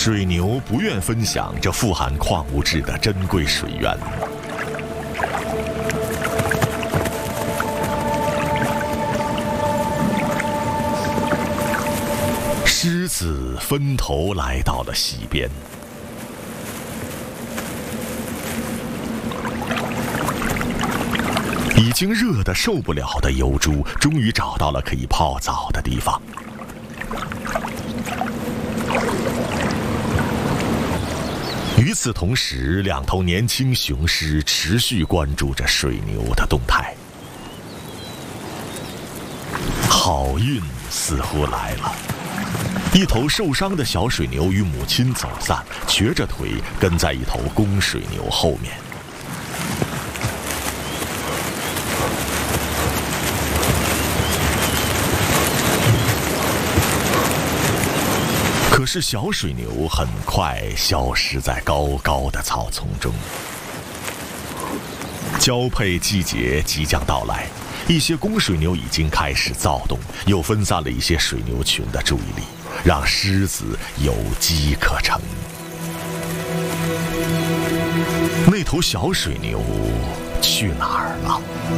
水牛不愿分享这富含矿物质的珍贵水源。狮子分头来到了溪边。已经热得受不了的疣猪，终于找到了可以泡澡的地方。与此同时，两头年轻雄狮持续关注着水牛的动态。好运似乎来了，一头受伤的小水牛与母亲走散，瘸着腿跟在一头公水牛后面。可是小水牛很快消失在高高的草丛中。交配季节即将到来，一些公水牛已经开始躁动，又分散了一些水牛群的注意力，让狮子有机可乘。那头小水牛去哪儿了？